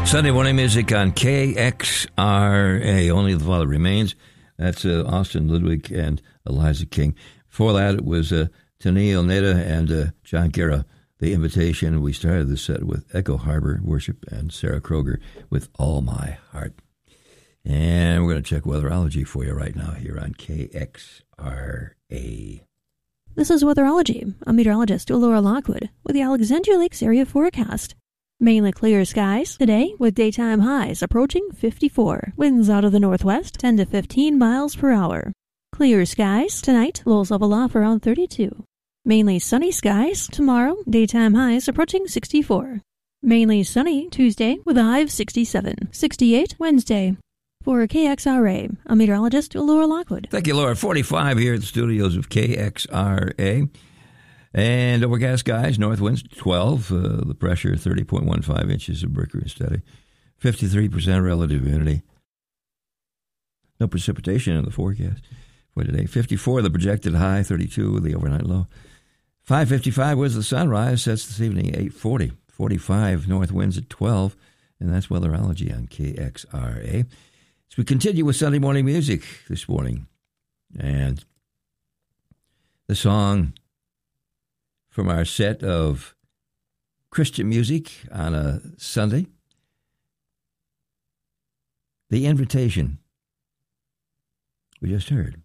Sunday morning music on KXRA. Only the Father Remains. That's Austin Ludwig and Eliza King. Before that, it was Tennille Neda and John Guerra, The Invitation. We started the set with Echo Harbor Worship and Sarah Kroger with All My Heart. And we're going to check weatherology for you right now here on KXRA. This is Weatherology. I'm meteorologist Laura Lockwood with the Alexandria Lakes area forecast. Mainly clear skies today with daytime highs approaching 54. Winds out of the northwest 10 to 15 miles per hour. Clear skies tonight, lows level off around 32. Mainly sunny skies tomorrow, daytime highs approaching 64. Mainly sunny Tuesday with a high of 67. 68 Wednesday. For KXRA, I'm meteorologist Laura Lockwood. Thank you, Laura. 45 here at the studios of KXRA. And overcast skies, north winds 12, the pressure 30.15 inches of mercury steady, 53% relative humidity. No precipitation in the forecast for today. 54, the projected high, 32, the overnight low. 5:55 was the sunrise, sets this evening, 8:40. 45, north winds at 12, and that's weatherology on KXRA. So we continue with Sunday morning music this morning. And the song from our set of Christian music on a Sunday, The Invitation, we just heard.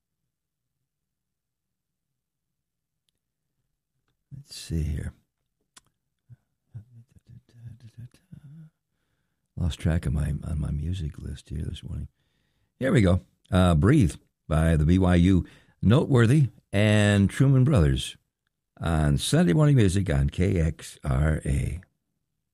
Let's see here. Lost track of my music list here this morning. Here we go. Breathe by the BYU Noteworthy and Truman Brothers on Sunday morning music on KXRA.